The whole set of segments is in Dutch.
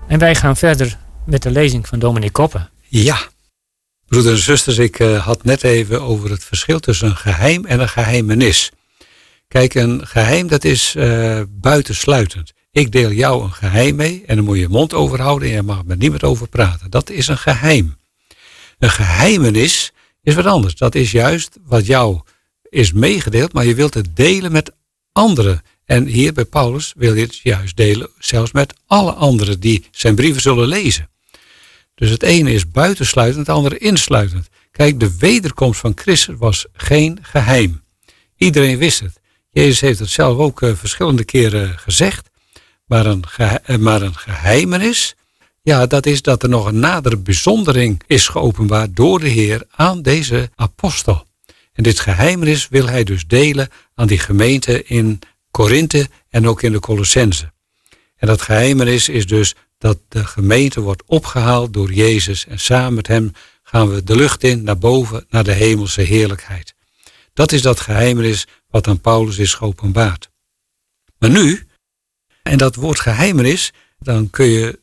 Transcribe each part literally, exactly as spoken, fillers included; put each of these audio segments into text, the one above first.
En wij gaan verder met de lezing van dominee Koppen. Ja, broeders en zusters, ik uh, had net even over het verschil tussen een geheim en een geheimenis. Kijk, een geheim dat is uh, buitensluitend. Ik deel jou een geheim mee en dan moet je je mond overhouden en je mag er met niemand over praten. Dat is een geheim. Een geheimenis is wat anders. Dat is juist wat jou is meegedeeld, maar je wilt het delen met anderen. En hier bij Paulus wil je het juist delen, zelfs met alle anderen die zijn brieven zullen lezen. Dus het ene is buitensluitend, het andere insluitend. Kijk, de wederkomst van Christus was geen geheim. Iedereen wist het. Jezus heeft het zelf ook uh, verschillende keren gezegd. Maar een, gehe- uh, maar een geheimenis, ja, dat is dat er nog een nadere bijzondering is geopenbaard door de Heer aan deze apostel. En dit geheimenis wil hij dus delen aan die gemeente in Korinthe en ook in de Colossense. En dat geheimenis is dus dat de gemeente wordt opgehaald door Jezus en samen met hem gaan we de lucht in, naar boven, naar de hemelse heerlijkheid. Dat is dat geheimenis wat aan Paulus is geopenbaard. Maar nu, en dat woord geheimenis, dan kun je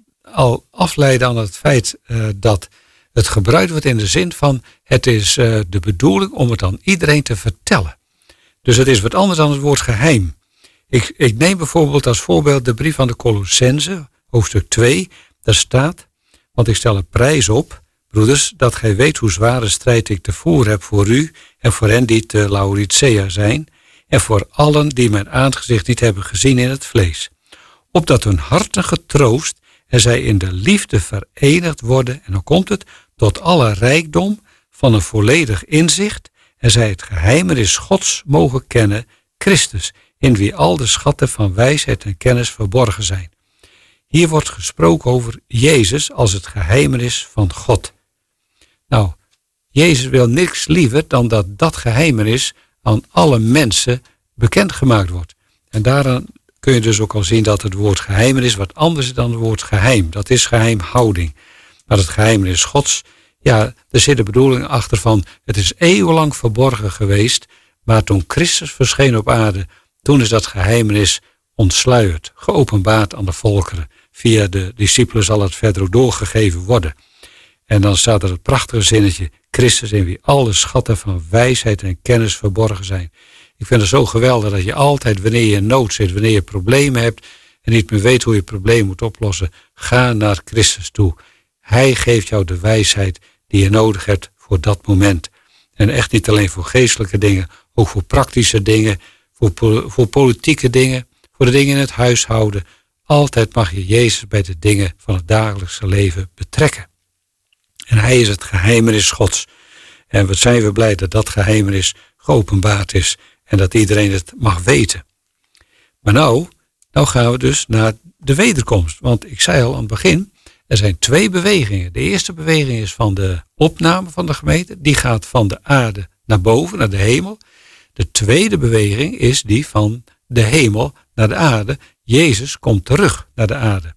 al afleiden aan het feit uh, dat het gebruikt wordt in de zin van het is uh, de bedoeling om het aan iedereen te vertellen. Dus het is wat anders dan het woord geheim. Ik, ik neem bijvoorbeeld als voorbeeld de brief aan de Colossense, hoofdstuk twee. Daar staat, want ik stel er prijs op, broeders, dat gij weet hoe zware strijd ik te voeren heb voor u en voor hen die te Laodicea zijn en voor allen die mijn aangezicht niet hebben gezien in het vlees. Opdat hun harten getroost en zij in de liefde verenigd worden, en dan komt het, tot alle rijkdom van een volledig inzicht en zij het geheimenis Gods mogen kennen, Christus, in wie al de schatten van wijsheid en kennis verborgen zijn. Hier wordt gesproken over Jezus als het geheimenis van God. Nou, Jezus wil niks liever dan dat dat geheimenis aan alle mensen bekendgemaakt wordt. En daaraan kun je dus ook al zien dat het woord geheimenis wat anders is dan het woord geheim. Dat is geheimhouding. Maar het geheimenis Gods, ja, er zit de bedoeling achter van, het is eeuwenlang verborgen geweest, maar toen Christus verscheen op aarde, toen is dat geheimenis ontsluierd, geopenbaard aan de volkeren. Via de discipelen zal het verder ook doorgegeven worden. En dan staat er het prachtige zinnetje, Christus in wie alle schatten van wijsheid en kennis verborgen zijn. Ik vind het zo geweldig dat je altijd, wanneer je in nood zit, wanneer je problemen hebt en niet meer weet hoe je het probleem moet oplossen, ga naar Christus toe. Hij geeft jou de wijsheid die je nodig hebt voor dat moment. En echt niet alleen voor geestelijke dingen, ook voor praktische dingen, voor, voor politieke dingen, voor de dingen in het huishouden. Altijd mag je Jezus bij de dingen van het dagelijkse leven betrekken. En hij is het geheimenis Gods. En wat zijn we blij dat dat geheimenis geopenbaard is en dat iedereen het mag weten. Maar nou, nou gaan we dus naar de wederkomst. Want ik zei al aan het begin, er zijn twee bewegingen. De eerste beweging is van de opname van de gemeente. Die gaat van de aarde naar boven, naar de hemel. De tweede beweging is die van de hemel naar de aarde. Jezus komt terug naar de aarde.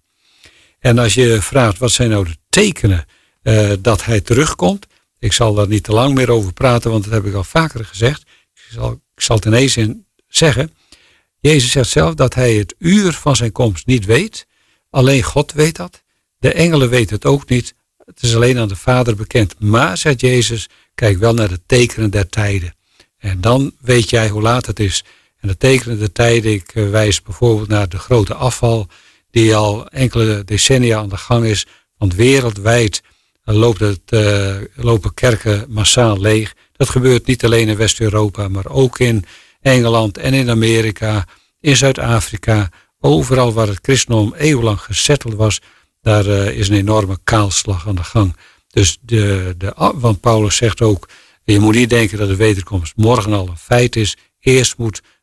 En als je vraagt, wat zijn nou de tekenen uh, dat hij terugkomt? Ik zal daar niet te lang meer over praten, want dat heb ik al vaker gezegd. Ik zal, ik zal het ineens in zeggen. Jezus zegt zelf dat hij het uur van zijn komst niet weet. Alleen God weet dat. De engelen weten het ook niet. Het is alleen aan de Vader bekend. Maar, zegt Jezus, kijk wel naar de tekenen der tijden. En dan weet jij hoe laat het is. En de tekenen der tijden, ik wijs bijvoorbeeld naar de grote afval die al enkele decennia aan de gang is. Want wereldwijd loopt het, uh, lopen kerken massaal leeg. Dat gebeurt niet alleen in West-Europa, maar ook in Engeland en in Amerika, in Zuid-Afrika. Overal waar het christendom eeuwenlang gesetteld was, daar uh, is een enorme kaalslag aan de gang. Dus de, de, want Paulus zegt ook, je moet niet denken dat de wederkomst morgen al een feit is. Eerst moet